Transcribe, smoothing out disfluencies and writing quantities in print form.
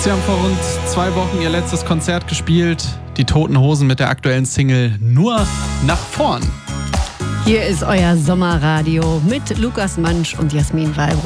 Sie haben vor rund 2 Wochen ihr letztes Konzert gespielt. Die Toten Hosen mit der aktuellen Single Nur nach vorn. Hier ist euer Sommerradio mit Lukas Mansch und Jasmin Wallbrunn.